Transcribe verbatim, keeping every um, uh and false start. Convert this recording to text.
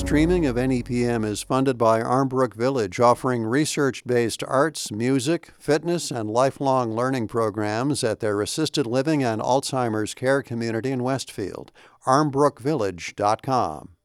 Streaming of N E P M is funded by Armbrook Village, offering research-based arts, music, fitness, and lifelong learning programs at their assisted living and Alzheimer's care community in Westfield. armbrook village dot com.